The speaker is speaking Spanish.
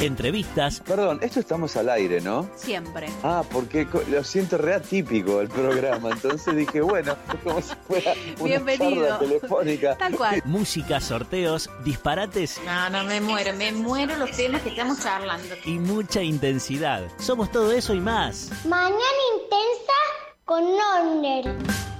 entrevistas. Perdón, esto estamos al aire, ¿no? Siempre. Ah, porque lo siento re atípico el programa, entonces dije, bueno, como si fuera una Bienvenido. charla telefónica. Tal cual. Música, sorteos, disparates No, me muero los temas que estamos charlando. y mucha intensidad. Somos todo eso y más. Mañana intensa con Norner.